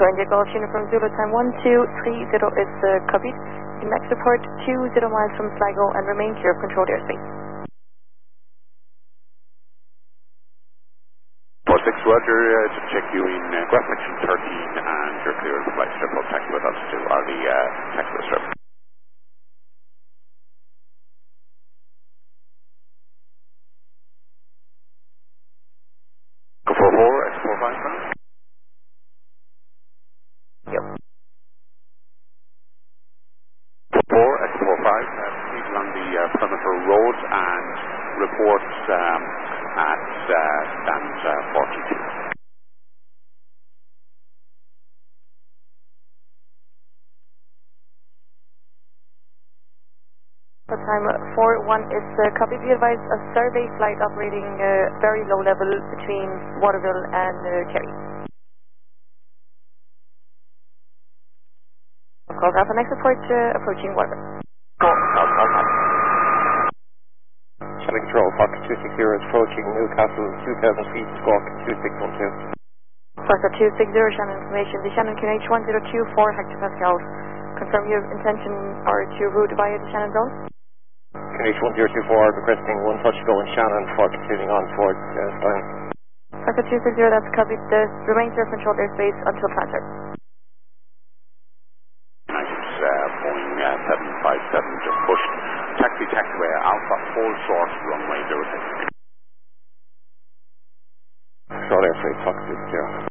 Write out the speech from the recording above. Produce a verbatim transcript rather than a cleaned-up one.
India Golf Uniform Zulu time one two three zero is uh, copied. The next report two zero miles from Sligo and remain clear of controlled airspace. four six Roger, uh, to check you in uh, Graph section thirteen and you're clear of the flight strip. I'll taxi with us to or the uh, taxi with strip. Go four four, X four five. Yep. four X four five, uh, proceed along the uh, perimeter road and report um, at uh, stand uh, forty-two. Time four one is uh, copy. Be advised a survey flight operating uh, very low level between Waterville and uh, Kerry. Call Alpha, next report uh, approaching Waterville. Call Alpha. Shelling Control, Fox two six zero is approaching Newcastle, two thousand feet, squawk two six one two. Fox two six zero, Shannon information. The Shannon Q H one zero two four hectopascals. Confirm you have intention or to route via the Shannon zone. Q H one zero two four requesting one touch go in Shannon for continuing on towards uh, Stein. Fox two six zero, that's copied. The remains your controlled airspace until transfer. Nice, uh, Boeing uh, seven five seven just pushed. Taxi taxiway Alpha, full short runway zero six. Control airspace, Fox two six zero.